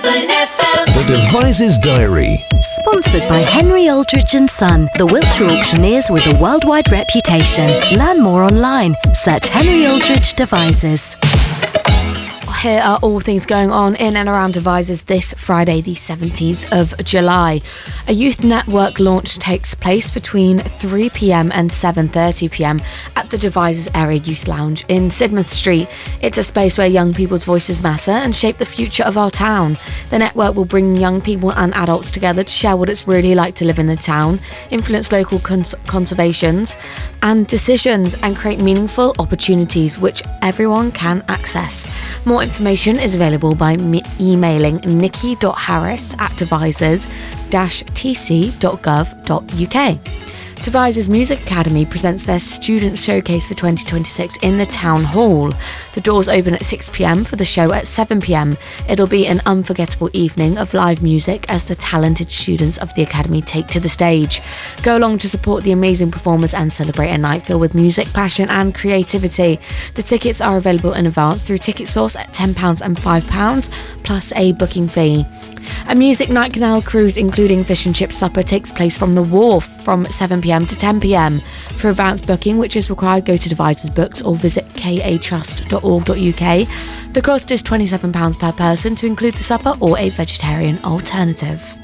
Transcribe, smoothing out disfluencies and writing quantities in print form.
FM. The Devices Diary. Sponsored by Henry Aldridge and Son, the Wiltshire auctioneers with a worldwide reputation. Learn more online. Search Henry Aldridge Devices. Here are all things going on in and around Devizes this Friday, the 17th of July. A youth network launch takes place between 3 p.m. and 7:30 p.m. at the Devizes Area Youth Lounge in Sidmouth Street. It's a space where young people's voices matter and shape the future of our town. The network will bring young people and adults together to share what it's really like to live in the town, influence local conservations and decisions, and create meaningful opportunities which everyone can access. More information is available by emailing nikki.harris@devizes-tc.gov.uk. Devizes Music Academy presents their Student Showcase for 2026 in the Town Hall. The doors open at 6 p.m. for the show at 7 p.m. It'll be an unforgettable evening of live music as the talented students of the Academy take to the stage. Go along to support the amazing performers and celebrate a night filled with music, passion and creativity. The tickets are available in advance through Ticket Source at £10 and £5 plus a booking fee. A music night canal cruise including fish and chip supper takes place from the wharf from 7 p.m. to 10 p.m. For advance booking, which is required, go to Devizes Books or visit katrust.org.uk. The cost is £27 per person to include the supper or a vegetarian alternative.